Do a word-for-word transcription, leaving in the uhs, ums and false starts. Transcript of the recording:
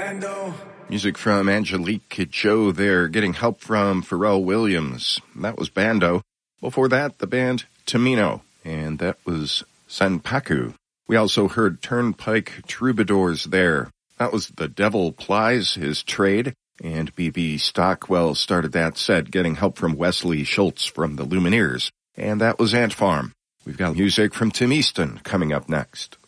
Music from Angelique Kidjo there, getting help from Pharrell Williams. That was Bando. Before that, the band Tamino, and that was Sanpaku. We also heard Turnpike Troubadours there. That was The Devil Plies His Trade, and B B Stockwell started that set, getting help from Wesley Schultz from the Lumineers. And that was Ant Farm. We've got music from Tim Easton coming up next.